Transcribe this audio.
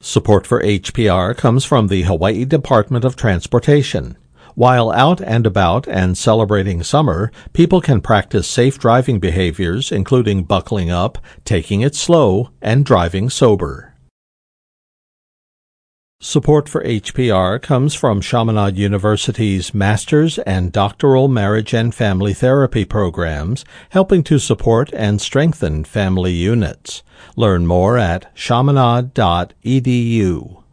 Support for HPR comes from the Hawaii Department of Transportation. While out and about and celebrating summer, people can practice safe driving behaviors, including buckling up, taking it slow, and driving sober. Support for HPR comes from Chaminade University's Master's and Doctoral Marriage and Family Therapy programs, helping to support and strengthen family units. Learn more at chaminade.edu.